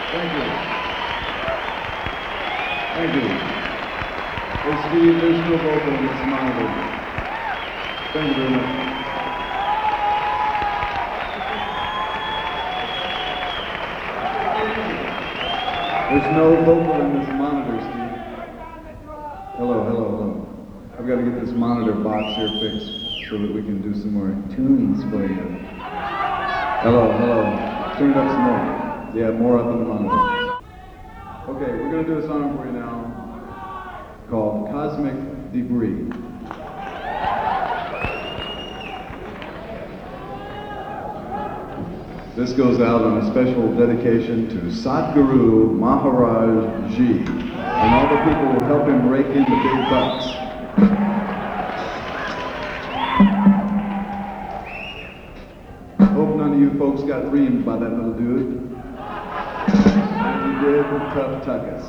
Thank you. Thank you. Hey, Steve, there's no vocal in this monitor. Thank you very much. There's no vocal in this monitor, Steve. Hello, hello, hello. I've got to get this monitor box here fixed so that we can do some more tunes for you. Hello, hello. Turn it up some more. Yeah, more up on the monitor. Okay, we're going to do a song for you now called Cosmic Debris. This goes out on a special dedication to Sadhguru Maharaj Ji and all the people who help him rake in the big bucks. Hope none of you folks got reamed by that little dude. If you did, tough tuckus.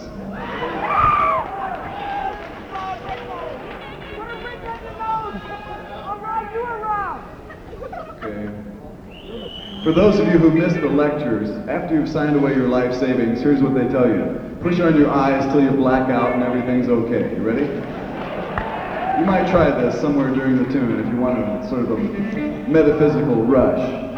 Okay. For those of you who missed the lectures, after you've signed away your life savings, here's what they tell you. Push on your eyes till you black out and everything's okay. You ready? You might try this somewhere during the tune if you want a sort of a metaphysical rush.